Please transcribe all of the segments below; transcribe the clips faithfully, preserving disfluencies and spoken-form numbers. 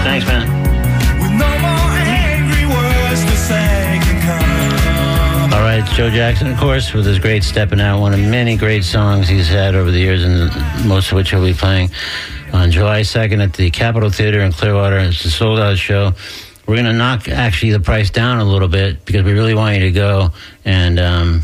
Thanks, man. With no more angry words to say can come. All right, Joe Jackson, of course, with his great Steppin' Out, one of many great songs he's had over the years, and most of which he'll be playing on July second at the Capitol Theater in Clearwater. It's a sold-out show. We're going to knock, actually, the price down a little bit because we really want you to go. And um,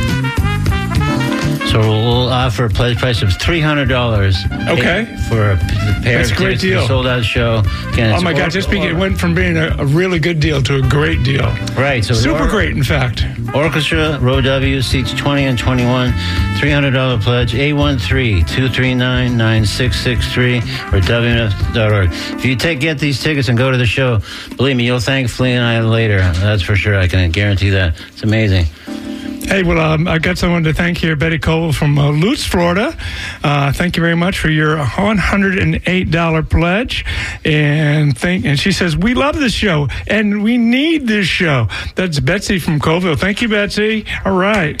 so we'll offer a pledge price of three hundred dollars. Okay. For a pair That's of a great tickets to the deal. sold-out show. Again, Oh it's my or- God! Just be, or- it went from being a, a really good deal to a great deal. Right. So Super or- great, in fact. Orchestra, row W, seats twenty and twenty-one, three hundred dollars pledge, eight one three, two three nine, nine six six three or W N F dot org. If you take get these tickets and go to the show, believe me, you'll thank Flea and I later. That's for sure. I can guarantee that. It's amazing. Hey, well, um, I got someone to thank here, Betty Cole from uh, Lutz, Florida. Uh, thank you very much for your one hundred eight dollars pledge. And thank, and she says, we love this show, and we need this show. That's Betsy from Colville. Thank you, Betsy. All right.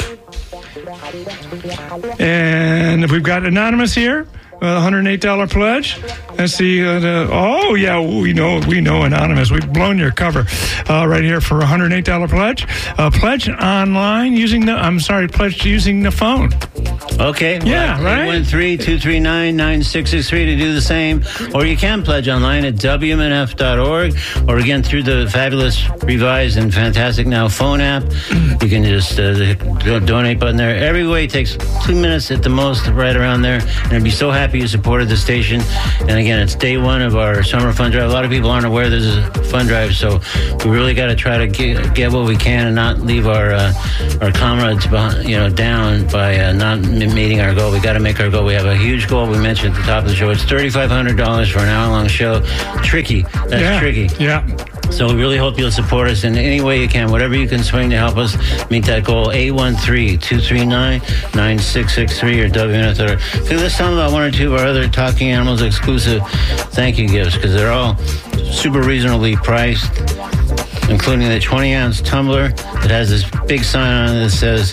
And we've got Anonymous here. Uh, one hundred eight dollars pledge. Let's see. Uh, the, oh, yeah, we know we know Anonymous. We've blown your cover uh, right here for one hundred eight dollars pledge. Uh, pledge online using the, I'm sorry, pledge using the phone. Okay. Yeah, right? eight one three, two three nine, nine six six three to do the same. Or you can pledge online at W M N F dot org or again through the fabulous, revised, and fantastic now phone app. You can just uh, the donate button there. Every way takes two minutes at the most, right around there. And I'd be so happy you supported the station. And again, it's day one of our summer fund drive. A lot of people aren't aware this is a fund drive, so we really got to try to get, get what we can and not leave our uh, our comrades behind, you know, down by uh, not meeting our goal. We got to make our goal. We have a huge goal we mentioned at the top of the show. It's thirty-five hundred dollars for an hour-long show. Tricky. That's yeah. tricky. Yeah. So we really hope you'll support us in any way you can, whatever you can swing to help us meet that goal. eight one three, two three nine, nine six six three or W N F dot org. Okay, let's tell them about one or two of our other Talking Animals exclusive thank you gifts, because they're all super reasonably priced, including the twenty ounce tumbler that has this big sign on it that says,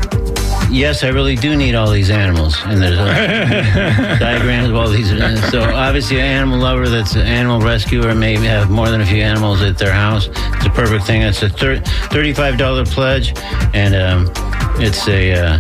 yes, I really do need all these animals. And there's a diagram of all these. So obviously an animal lover that's an animal rescuer may have more than a few animals at their house. It's a perfect thing. It's a thir- thirty-five dollars pledge, and um, it's a... Uh,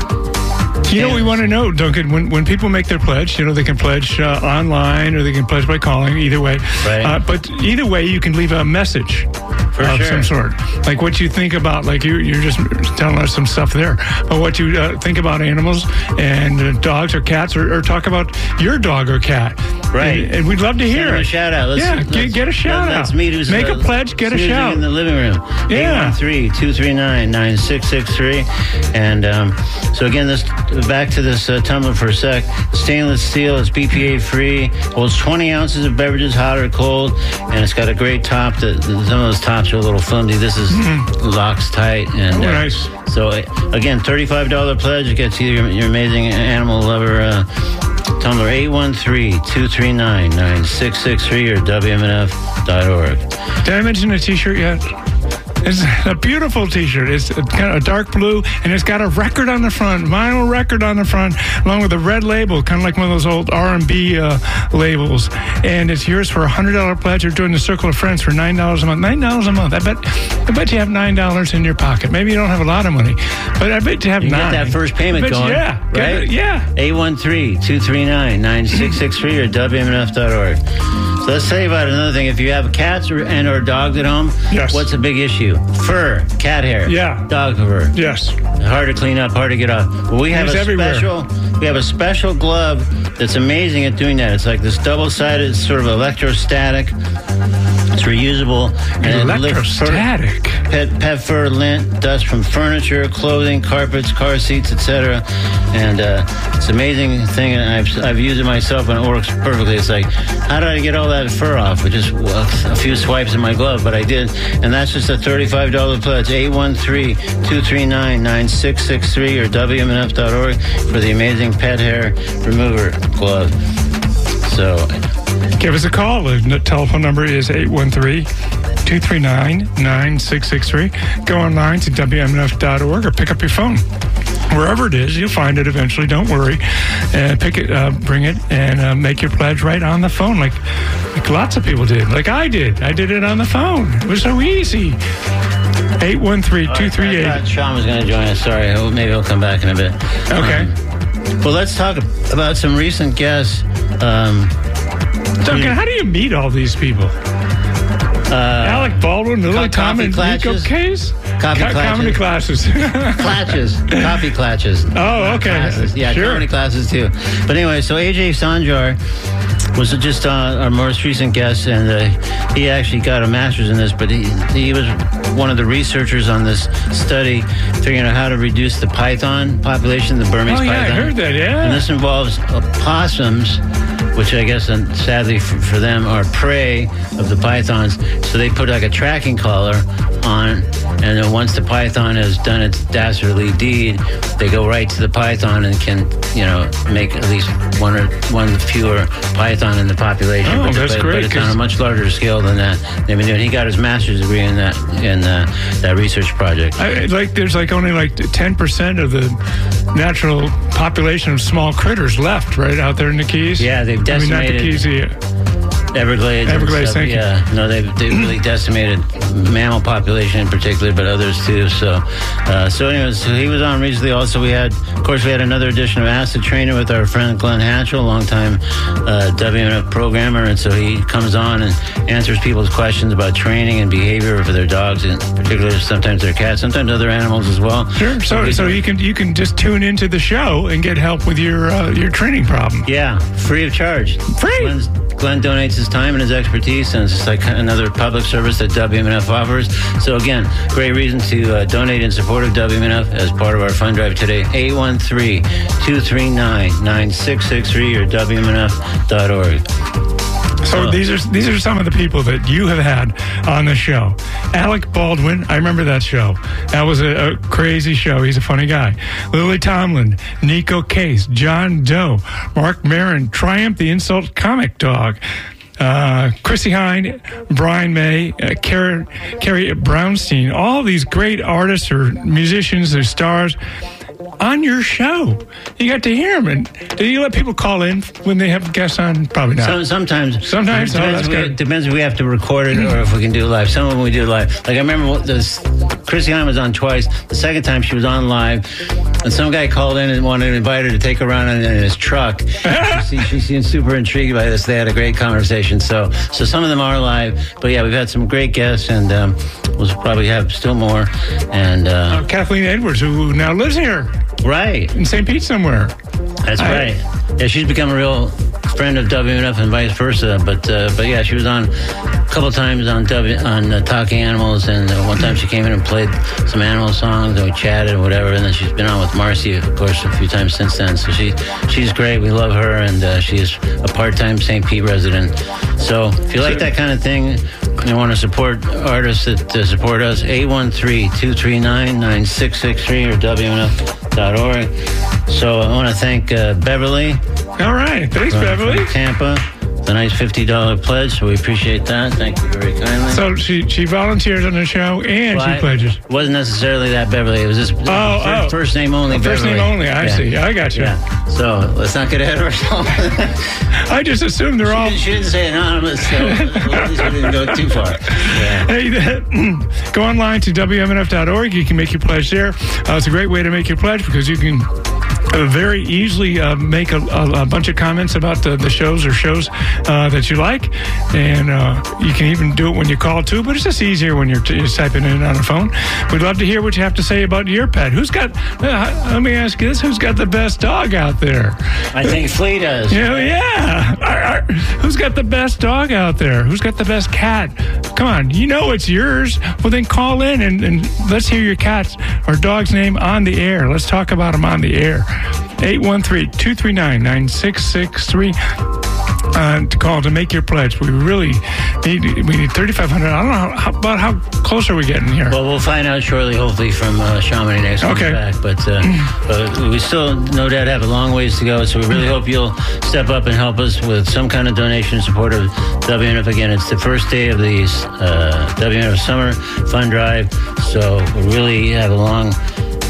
You know, we want to know, Duncan, when, when people make their pledge, you know, they can pledge uh, online or they can pledge by calling, either way. Right. Uh, but either way, you can leave a message For of sure. some sort. Like what you think about, like you, you're just telling us some stuff there. But what you uh, think about animals and uh, dogs or cats, or, or talk about your dog or cat. Right. And, and we'd love to hear Send them it. a shout out. Let's, yeah, let's, get, get a shout let's out. meet who's Make uh, a pledge, get a snoozing shout. in the living room. Yeah. eight one three, two three nine, nine six six three. And um, so again, this back to this uh, tumbler for a sec. Stainless steel, it's B P A free, holds twenty ounces of beverages, hot or cold, and it's got a great top. That some of those tops are a little flimsy. This is mm-hmm. locks tight. And Oh, uh, nice. So uh, again, thirty-five dollars pledge gets you your, your amazing animal lover uh, tumbler. eight one three, two three nine, nine six six three or W M N F dot org. Did I mention a T-shirt yet? It's a beautiful T-shirt. It's kind of a dark blue, and it's got a record on the front, vinyl record on the front, along with a red label, kind of like one of those old R and B uh, labels. And it's yours for a one hundred dollars pledge. You're doing the Circle of Friends for nine dollars a month. nine dollars a month. I bet I bet you have nine dollars in your pocket. Maybe you don't have a lot of money, but I bet you have You nine. get that first payment I bet you- going. Yeah. Get Right? it, yeah. eight one three, two three nine, nine six six three or W M N F dot org. So let's tell you about another thing. If you have cats or, and or dogs at home, Yes. what's a big issue? Fur, cat hair, Yeah. dog fur. Yes. Hard to clean up, hard to get off. Well, we have It's a everywhere. special. We have a special glove that's amazing at doing that. It's like this double-sided, sort of electrostatic. It's reusable and it lifts fur- Electrostatic. pet pet fur, lint, dust from furniture, clothing, carpets, car seats, et cetera. And uh, it's an amazing thing, and I've I've used it myself, and it works perfectly. It's like, how did I get all that fur off with just well, a few swipes in my glove? But I did, and that's just a thirty-five dollars pledge. eight one three, two three nine, nine six six three or W M N F dot org for the amazing pet hair remover glove. So. Give us a call. The telephone number is eight one three, two three nine, nine six six three. Go online to W M N F dot org or pick up your phone. wherever it is, you'll find it eventually. Don't worry. Uh, pick it, uh, bring it, and uh, make your pledge right on the phone, like, like lots of people did. Like I did. I did it on the phone. It was so easy. eight one three, two three eight. I thought Sean was going to join us. Sorry. He'll- Maybe he'll come back in a bit. Okay. Um, well, let's talk about some recent guests. Um, Duncan, how do you meet all these people? uh, Alec Baldwin, Lily co- Tom, and coffee Nico classes? Case? Coffee Co- Comedy classes. Clatches, coffee clatches. Oh, okay. Classes. Yeah, Sure. comedy classes too. But anyway, so A J Sanjar was just uh, our most recent guest, and uh, he actually got a master's in this, but he, he was one of the researchers on this study figuring out how to reduce the python population, the Burmese Oh, yeah, I python. heard that, yeah. And this involves opossums, which I guess, and sadly for, for them, are prey of the pythons. So they put like a tracking collar on, and then once the python has done its dastardly deed, they go right to the python and can, you know, make at least one or one fewer python in the population. Oh, but, that's but, great, But it's on 'cause- a much larger scale than that. They've been doing. He got his master's degree in that in uh, that research project. I, like there's like only like ten percent of the natural population of small critters left right out there in the Keys. Yeah, they've I mean, not the decimated- Keys, the, Everglades. and Everglades, stuff, thank you. yeah. No, they've, they've really decimated mammal population in particular, but others too. So, uh, so anyways, so he was on recently. Also, we had, of course, we had another edition of Ask the Trainer with our friend Glenn Hatchell, longtime uh, W M F programmer, and so he comes on and answers people's questions about training and behavior for their dogs, and particularly sometimes their cats, sometimes other animals as well. Sure. So, we- so you can you can just tune into the show and get help with your uh, your training problem. Yeah, free of charge. Free? Glenn's, Glenn donates his time and his expertise, and it's just like another public service that W M N F offers. So again, great reason to uh, donate in support of W M N F as part of our fund drive today. eight one three, two three nine, nine six six three or W M N F dot org. So Uh, these are these are some of the people that you have had on the show. Alec Baldwin, I remember that show. That was a, a crazy show. He's a funny guy. Lily Tomlin, Nico Case, John Doe, Mark Maron, Triumph the Insult Comic Dog, uh, Chrissy Hine, Brian May, uh, Carrie, Carrie Brownstein, all these great artists or musicians or stars on your show. You got to hear them. And do you let people call in when they have guests on? Probably not. Some, sometimes. Sometimes? It Oh, depends, that's if we, good. depends if we have to record it or if we can do it live. Some of them we do live. Like I remember what this, Chrissy Hine was on twice. The second time she was on live, and some guy called in and wanted to invite her to take her around in, in his truck. she, she seemed super intrigued by this. They had a great conversation. So, so some of them are live. But yeah, we've had some great guests, and um, we'll probably have still more. And uh, Kathleen Edwards, who now lives here right. in Saint Pete somewhere. That's I- right. Yeah, she's become a real friend of W M F and vice versa. But uh, but yeah, she was on a couple times on W on uh, Talking Animals, and uh, one time she came in and played some animal songs, and we chatted and whatever. And then she's been on with Marcy, of course, a few times since then. So she she's great. We love her, and uh, she's a part-time Saint Pete resident. So if you like that kind of thing, and you want to support artists that uh, support us, eight one three, two three nine, nine six six three or W M N F dot org. So I want to thank uh, Beverly. All right. Thanks, uh, Beverly. from Tampa. It's a nice fifty dollars pledge, so we appreciate that. Thank you very kindly. So she she volunteers on the show and Well, she I- pledges. It wasn't necessarily that Beverly. It was just Oh, first, oh. first name only. Oh, first Beverly. name only. I Yeah. see. I got you. Yeah. So let's not get ahead of ourselves. I just assumed they're all. she, she didn't say anonymous, so at least we didn't go too far. Yeah. Hey, that, go online to W M N F dot org. You can make your pledge there. Uh, it's a great way to make your pledge because you can uh, very easily uh, make a, a, a bunch of comments about the, the shows or shows uh, that you like. And uh, you can even do it when you call too, but it's just easier when you're, t- you're typing in on the phone. We'd love to hear what you have to say about your pet. Who's got, uh, let me ask you this, who's got the best dog out there? I think Flea does. Yeah, yeah. Ar- ar- Who's got the best dog out there? Who's got the best cat? Come on, you know it's yours. Well, then call in and, and let's hear your cat's or dog's name on the air. Let's talk about them on the air. eight one three, two three nine, nine six six three. Uh, to call to make your pledge. We really need we need thirty-five hundred. I don't know how, how, about how close are we getting here. Well, we'll find out shortly, hopefully, from uh, Chamonix next week Okay. back. But, uh, but we still, no doubt, have a long ways to go. So we really hope you'll step up and help us with some kind of donation in support of W M F. Again, it's the first day of the uh, W M F Summer Fund Drive. So we really have a long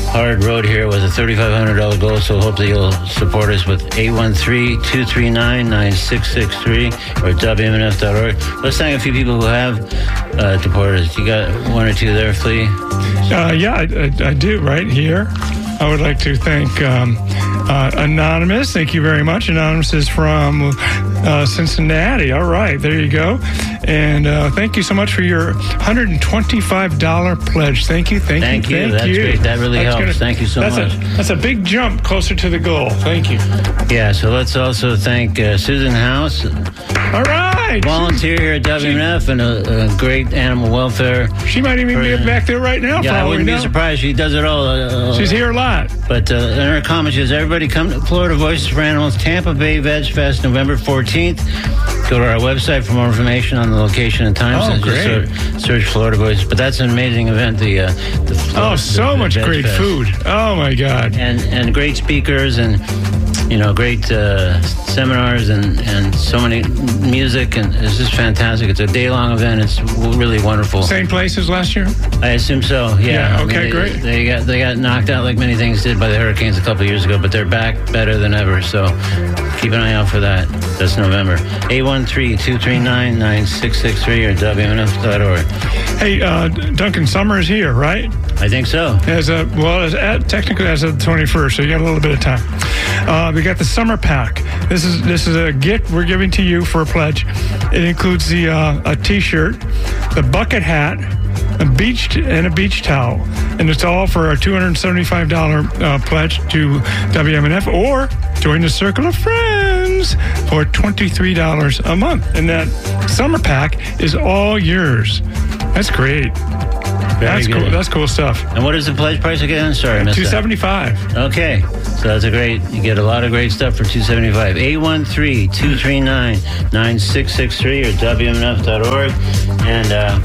hard road here with a thirty-five hundred dollars goal, so hopefully you'll support us with eight one three, two three nine, nine six six three or W M N F dot org. Let's thank a few people who have uh, supported us. You got one or two there, Flea? Uh, yeah, I, I, I do, right here. I would like to thank um, uh, Anonymous. Thank you very much. Anonymous is from uh, Cincinnati. All right, there you go. And uh, thank you so much for your one hundred twenty-five dollars pledge. Thank you, thank, Thank you, you. thank That's you. great. That really That's helps. gonna- Thank you so that's much. A, that's a big jump closer to the goal. Thank you. Yeah, so let's also thank uh, Susan House, All right. volunteer here at W M N F, and a, a great animal welfare. She might even be back there right now. Yeah, I following wouldn't be now. surprised. She does it all. Uh, She's here a lot. But uh, in her comment, she says, everybody come to Florida Voices for Animals, Tampa Bay Veg Fest, November fourteenth. Go to our website for more information on the location and times. Oh, and just great. search, search Florida Voices. But that's an amazing event. The, uh, the Florida, Oh, so the much Veg great Fest. food. Oh, my God. And, and great speakers and, you know, great uh, seminars and, and so many music. And it's just fantastic. It's a day-long event. It's really wonderful. Same place as last year? I assume so. Yeah. Yeah, I mean, okay, they, great. They got they got knocked out like many things did by the hurricanes a couple of years ago, but they're back better than ever. So keep an eye out for that. That's November. eight one three, two three nine, nine six six three or W M N F dot org. Hey, uh, Duncan, summer is here, right? I think so. As a well, as at, technically as of the twenty-first, so you got a little bit of time. Uh, we got the summer pack. This is this is a gift we're giving to you for a pledge. It includes the uh, a T-shirt, the bucket hat, a beach t- and a beach towel, and it's all for a two hundred seventy-five dollars uh, pledge to W M N F, or join the Circle of Friends for twenty-three dollars a month. And that summer pack is all yours. That's great. Very That's good. cool. That's cool stuff. And what is the pledge price again? Sorry, I missed Two that. seventy-five. Okay, so that's a great. You get a lot of great stuff for two seventy-five. eight one three, two three nine, nine six six three or W M N F dot org. And uh,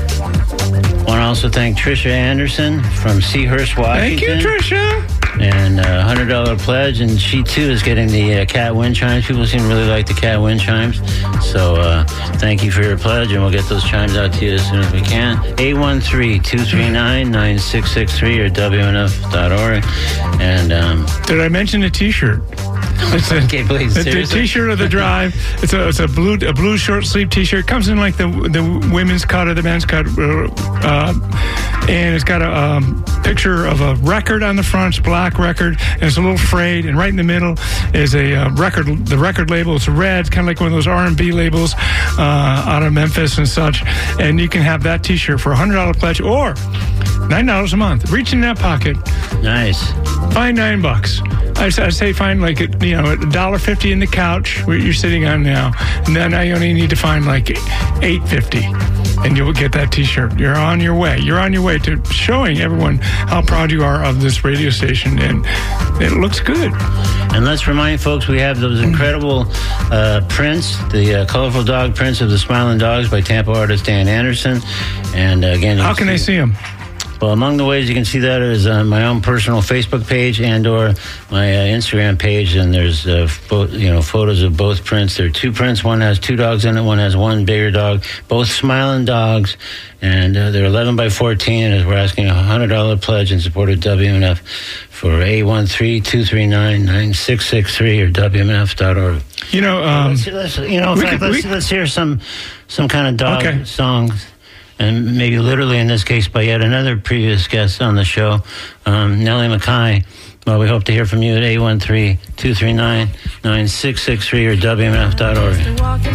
want to also thank Tricia Anderson from Seahurst, Washington. Thank you, Tricia. And a one hundred dollars pledge, and she too is getting the uh, cat wind chimes. People seem to really like the cat wind chimes. So uh, thank you for your pledge, and we'll get those chimes out to you as soon as we can. eight one three, two three nine, nine six six three or W M N F dot org. And um, Did I mention a T-shirt? It's a, okay, please. it's the seriously? T-shirt of the drive. It's a it's a blue a blue short sleeve T-shirt. Comes in like the the women's cut or the men's cut, uh, and it's got a um, picture of a record on the front. It's a black record, and it's a little frayed. And right in the middle is a uh, record. The record label. It's red. It's kind of like one of those R and B labels uh, out of Memphis and such. And you can have that T-shirt for a hundred dollar pledge or nine dollars a month. Reach in that pocket. Nice. Find nine bucks. I, I say find like, you know, a dollar fifty in the couch where you're sitting on now. And then I only need to find like eight fifty, and you'll get that T-shirt. You're on your way. You're on your way to showing everyone how proud you are of this radio station, and it looks good. And let's remind folks we have those incredible uh, prints, the uh, colorful dog prints of the Smiling Dogs by Tampa artist Dan Anderson. And uh, again, you How can I see them? Well, among the ways you can see that is on my own personal Facebook page and or my uh, Instagram page, and there's uh, fo- you know photos of both prints. There are two prints. One has two dogs in it. One has one bigger dog. Both smiling dogs, and uh, they're eleven by fourteen. And we're asking a one hundred dollars pledge in support of W M N F for eight one three, two three nine, nine six six three or W M N F dot org. You know, um, let's, let's, you know, in we fact, could- let's, we- let's hear some some kind of dog Okay. songs. And maybe literally in this case by yet another previous guest on the show, um, Nellie McKay. Well, we hope to hear from you at eight one three, two three nine, nine six six three or W M F dot org.